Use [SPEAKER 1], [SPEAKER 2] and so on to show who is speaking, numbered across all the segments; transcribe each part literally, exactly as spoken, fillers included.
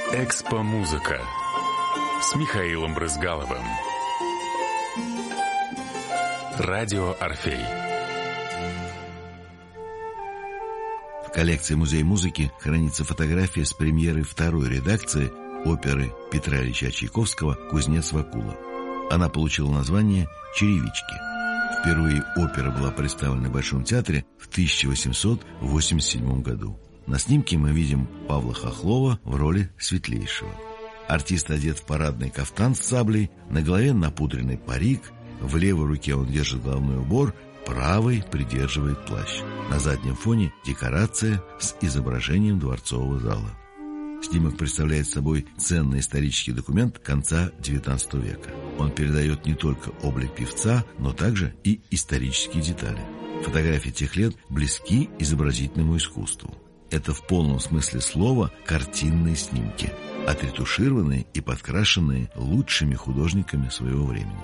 [SPEAKER 1] Экспо-музыка с Михаилом Брызгаловым. Радио «Орфей».
[SPEAKER 2] В коллекции Музея музыки хранится фотография с премьеры второй редакции оперы Петра Ильича Чайковского «Кузнец Вакула». Она получила название «Черевички». Впервые опера была представлена в Большом театре в тысяча восемьсот восемьдесят седьмом году. На снимке мы видим Павла Хохлова в роли Светлейшего. Артист одет в парадный кафтан с саблей, на голове напудренный парик, в левой руке он держит головной убор, правой придерживает плащ. На заднем фоне декорация с изображением дворцового зала. Снимок представляет собой ценный исторический документ конца девятнадцатого века. Он передает не только облик певца, но также и исторические детали. Фотографии тех лет близки изобразительному искусству. Это в полном смысле слова картинные снимки, отретушированные и подкрашенные лучшими художниками своего времени.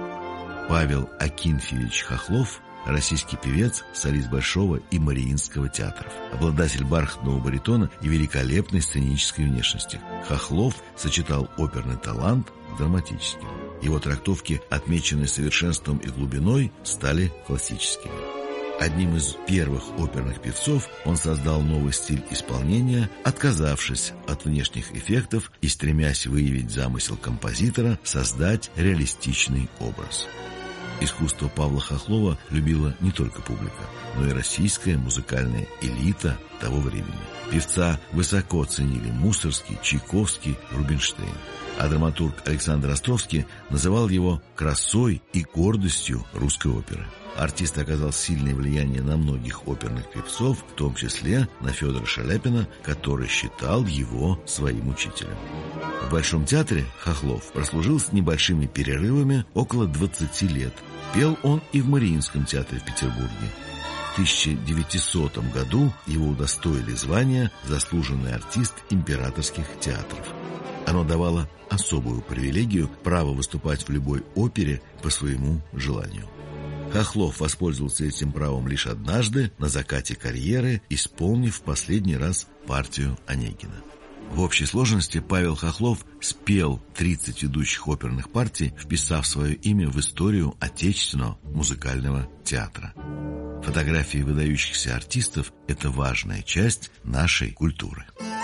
[SPEAKER 2] Павел Акинфьевич Хохлов – российский певец, солист Большого и Мариинского театров, обладатель бархатного баритона и великолепной сценической внешности. Хохлов сочетал оперный талант с драматическим. Его трактовки, отмеченные совершенством и глубиной, стали классическими. Одним из первых оперных певцов он создал новый стиль исполнения, отказавшись от внешних эффектов и стремясь выявить замысел композитора, создать реалистичный образ. Искусство Павла Хохлова любила не только публика, но и российская музыкальная элита того времени. Певца высоко ценили Мусоргский, Чайковский, Рубинштейн. А драматург Александр Островский называл его красой и гордостью русской оперы. Артист оказал сильное влияние на многих оперных певцов, в том числе на Федора Шаляпина, который считал его своим учителем. В Большом театре Хохлов прослужил с небольшими перерывами около двадцати лет. Пел он и в Мариинском театре в Петербурге. В тысяча девятисотом году его удостоили звания «Заслуженный артист императорских театров». Оно давало особую привилегию право выступать в любой опере по своему желанию. Хохлов воспользовался этим правом лишь однажды, на закате карьеры, исполнив в последний раз партию Онегина. В общей сложности Павел Хохлов спел тридцать ведущих оперных партий, вписав свое имя в историю отечественного музыкального театра. Фотографии выдающихся артистов – это важная часть нашей культуры.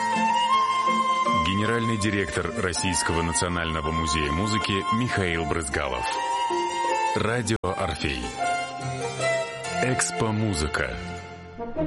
[SPEAKER 1] Генеральный директор Российского национального музея музыки Михаил Брызгалов. Радио «Орфей». Экспо-музыка.